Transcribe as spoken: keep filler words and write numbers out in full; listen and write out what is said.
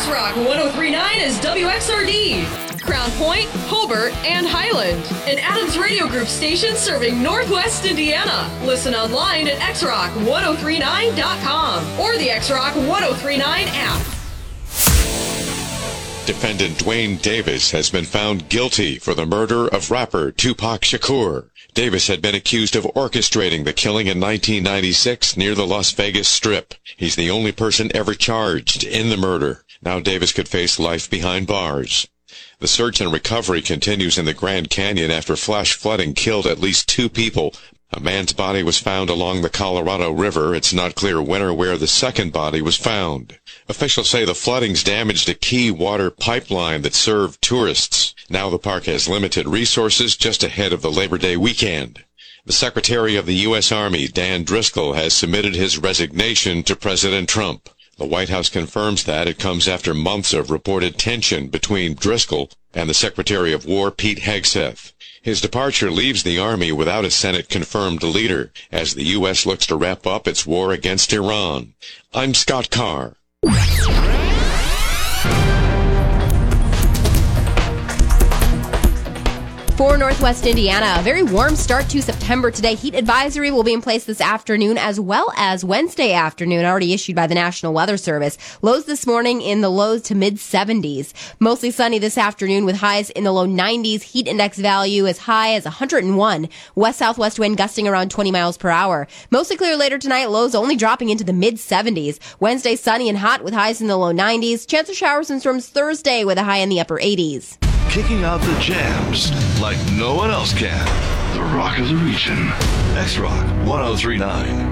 X-Rock one oh three point nine is W X R D. Crown Point, Hobart, and Highland. An Adams Radio Group station serving Northwest Indiana. Listen online at x rock ten thirty-nine dot com or the X-Rock ten thirty-nine app. Defendant Dwayne Davis has been found guilty for the murder of rapper Tupac Shakur. Davis had been accused of orchestrating the killing in nineteen ninety-six near the Las Vegas Strip. He's the only person ever charged in the murder. Now Davis could face life behind bars. The search and recovery continues in the Grand Canyon after flash flooding killed at least two people. A man's body was found along the Colorado River. It's not clear when or where the second body was found. Officials say the floodings damaged a key water pipeline that served tourists. Now the park has limited resources just ahead of the Labor Day weekend. The Secretary of the U S Army, Dan Driscoll, has submitted his resignation to President Trump. The White House confirms that. It comes after months of reported tension between Driscoll and the Secretary of War, Pete Hegseth. His departure leaves the Army without a Senate-confirmed leader as the U S looks to wrap up its war against Iran. I'm Scott Carr. For Northwest Indiana, a very warm start to September today. Heat advisory will be in place this afternoon as well as Wednesday afternoon, already issued by the National Weather Service. Lows this morning in the low to mid seventies. Mostly sunny this afternoon with highs in the low nineties. Heat index value as high as one hundred one. West-southwest wind gusting around twenty miles per hour. Mostly clear later tonight. Lows only dropping into the mid seventies. Wednesday sunny and hot with highs in the low nineties. Chance of showers and storms Thursday with a high in the upper eighties. Kicking out the jams like no one else can. The Rock of the Region. X-Rock ten thirty-nine.